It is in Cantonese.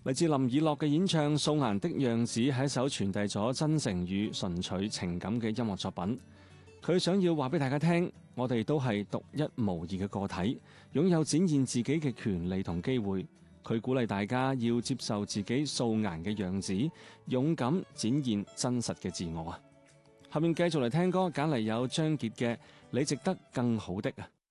嚟自林以樂嘅演唱《素顏的樣子》係一首傳遞咗真誠與純粹情感嘅音樂作品。佢想要話俾大家聽，我哋都係獨一無二嘅個體，擁有展現自己嘅權利同機會。佢鼓勵大家要接受自己素顏嘅樣子，勇敢展現真實嘅自我啊！下面繼續嚟聽歌，揀嚟有張傑嘅《你值得更好的》啊！